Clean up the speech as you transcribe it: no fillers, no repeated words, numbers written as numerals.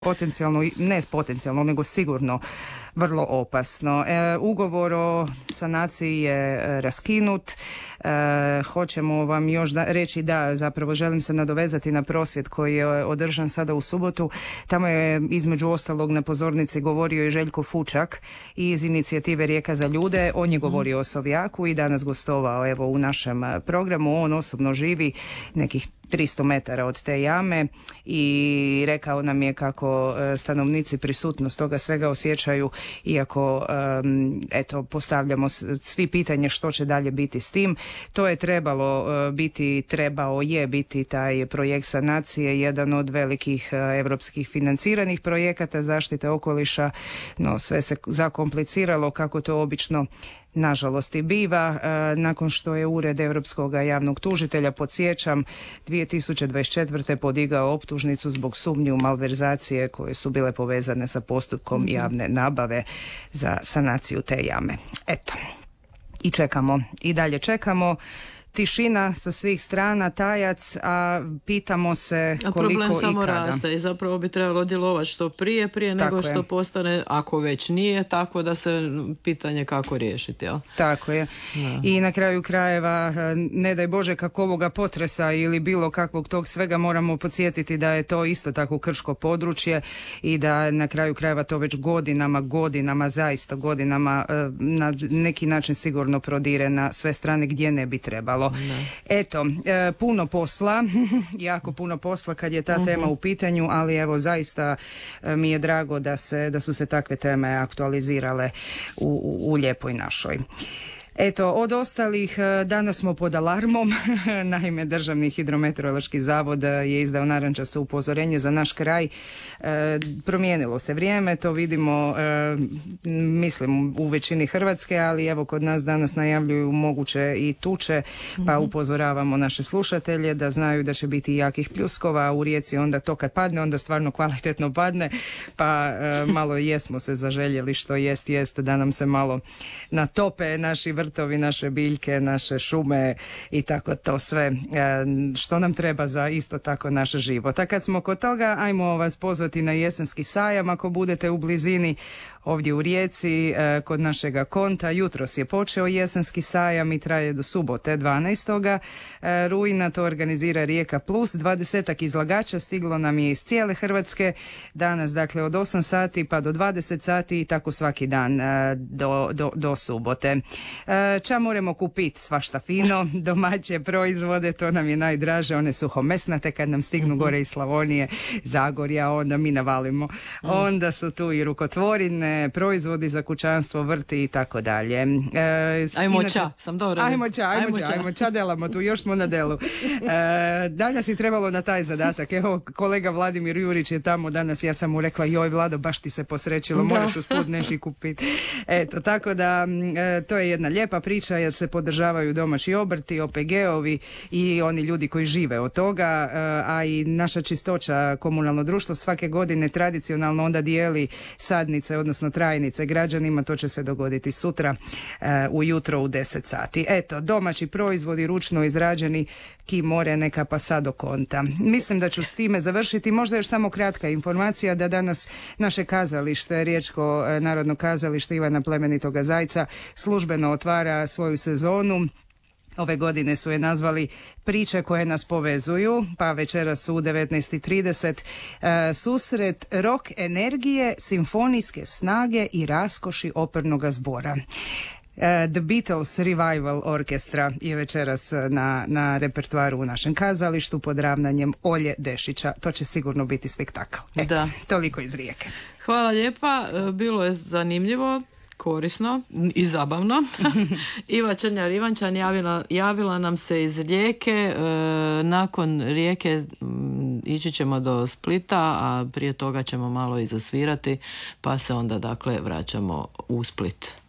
potencijalno, ne potencijalno, nego sigurno vrlo opasno. Ugovor o sanaciji je raskinut. Hoćemo vam još reći da zapravo želim se nadovezati na prosvjed koji je održan sada u subotu. Tamo je između ostalog na pozornici govorio i Željko Fučak iz inicijative Rijeka za ljude. On je govorio o Sovjaku i danas gostovao evo u našem programu. On osobno živi nekih 300 metara od te jame i rekao nam je kako stanovnici prisutnost toga svega osjećaju, iako eto postavljamo svi pitanje što će dalje biti s tim. To je trebao je biti taj projekt sanacije, jedan od velikih europskih financiranih projekata zaštite okoliša, no sve se zakompliciralo kako to obično nažalost i biva, nakon što je Ured Europskog javnog tužitelja, podsjećam, 2024. podigao optužnicu zbog sumnji u malverzacije koje su bile povezane sa postupkom javne nabave za sanaciju te jame. Eto, i čekamo, i dalje čekamo. Tišina sa svih strana, tajac, a pitamo se koliko i kada. A problem samo raste i zapravo bi trebalo djelovati što prije nego što postane, ako već nije, tako da se pitanje kako riješiti. Jel? Tako je. Da. I na kraju krajeva, ne daj Bože kako ovoga potresa ili bilo kakvog tog svega, moramo podsjetiti da je to isto tako krško područje i da na kraju krajeva to već godinama, zaista godinama na neki način sigurno prodire na sve strane gdje ne bi trebalo. Ne. Eto, puno posla, jako puno posla kad je ta tema u pitanju, ali evo zaista mi je drago da su se takve teme aktualizirale u lijepoj našoj. Eto, od ostalih danas smo pod alarmom. Naime, Državni hidrometeorološki zavod je izdao narančasto upozorenje za naš kraj. Promijenilo se vrijeme, to vidimo, mislim, u većini Hrvatske, ali evo kod nas danas najavljuju moguće i tuče, pa upozoravamo naše slušatelje da znaju da će biti jakih pljuskova. U Rijeci onda to kad padne, onda stvarno kvalitetno padne, pa malo jesmo se zaželjeli što jest da nam se malo natope naši vrtovi, naše biljke, naše šume i tako to sve što nam treba za isto tako naš život. A kad smo kod toga, ajmo vas pozvati na jesenski sajam ako budete u blizini. Ovdje u Rijeci, kod našega konta, jutros je počeo jesenski sajam i traje do subote 12. rujna, to organizira Rijeka Plus. 20 izlagača stiglo nam je iz cijele Hrvatske, danas dakle od 8 sati pa do 20 sati i tako svaki dan do subote. Ča moramo kupiti? Svašta fino, domaće proizvode, to nam je najdraže, one suhomesnate kad nam stignu gore iz Slavonije, Zagorja, onda mi navalimo. Onda su tu i rukotvorine, proizvodi za kućanstvo, vrti i tako dalje. Ajmo ča, sam dobro. Ajmo ča delamo tu, još smo na delu. Danas je trebalo na taj zadatak. Evo, kolega Vladimir Jurić je tamo danas, ja sam mu rekla, joj Vlado, baš ti se posrećilo, moraš usput nešto kupiti. Eto, tako da to je jedna lijepa priča jer se podržavaju domaći obrti, OPG-ovi i oni ljudi koji žive od toga, a i naša Čistoća, komunalno društvo, svake godine tradicionalno onda dijeli sadnice, odnosno trajnice građanima. To će se dogoditi sutra ujutro u 10 sati. Eto, domaći proizvodi, ručno izrađeni, ki more neka pa sad do konta. Mislim da ću s time završiti. Možda još samo kratka informacija da danas naše kazalište, Riječko narodno kazalište Ivana Plemenitoga Zajca, službeno otvara svoju sezonu. Ove godine su je nazvali Priče koje nas povezuju, pa večeras su u 19:30 susret rock energije, simfonijske snage i raskoši opernoga zbora. The Beatles Revival Orkestra je večeras na repertoaru u našem kazalištu pod ravnanjem Olje Dešića. To će sigurno biti spektakl. Eto, toliko iz Rijeke. Hvala lijepa, bilo je zanimljivo, korisno i zabavno. Iva Črnjar-Ivančan javila nam se iz Rijeke. Nakon Rijeke ići ćemo do Splita, a prije toga ćemo malo i zasvirati, pa se onda dakle vraćamo u Split.